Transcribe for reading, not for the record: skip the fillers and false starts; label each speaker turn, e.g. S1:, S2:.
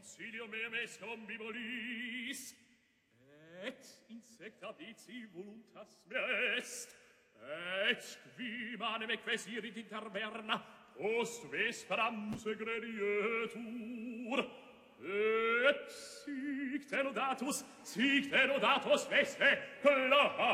S1: consilio me mes convivolis, et insecta dici voluntas mea est, et qui mane me quesirit in taverna, post vesperam segredietur, et sic te laudatus veste,